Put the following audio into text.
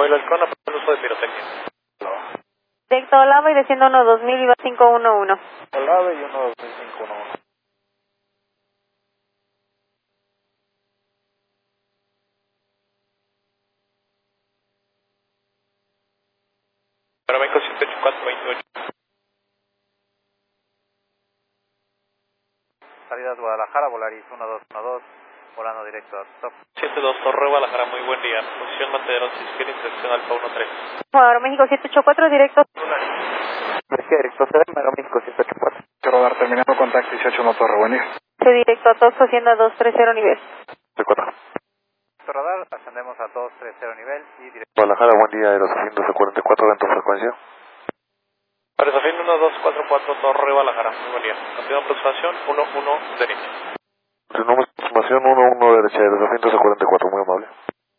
Vuelo al Cona, por el uso de pirotecnia. Directo Olava y desciendo 12000 y va 511. Olava y 12511. Aeroméxico 18428. Salida de Guadalajara, Volaris 1212, volando directo a stop. 72 Torre Guadalajara, muy buen día. Posición Mantenerón, si quiere intersección Alfa 13. Aeroméxico 784, directo. García, directo CDM, Aeroméxico 784. Quiero dar terminando contacto 18 no Torre, buen día. Directo a Toxo, hacienda 230 nivel. 4. Radar, ascendemos a 230 nivel y directo. Guadalajara, buen día, Aerosofín 1244, dentro frecuencia. Aerosofín 1244 Torre Guadalajara, muy buen día. Continúa aproximación 11 derecha. Su número de información 11 derecha, Aerosofín 1244, muy amable.